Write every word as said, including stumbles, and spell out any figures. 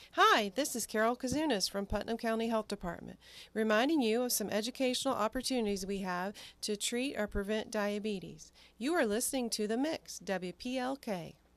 Hi, this is Carol Kazunas from Putnam County Health Department, reminding you of some educational opportunities we have to treat or prevent diabetes. You are listening to The Mix, W P L K.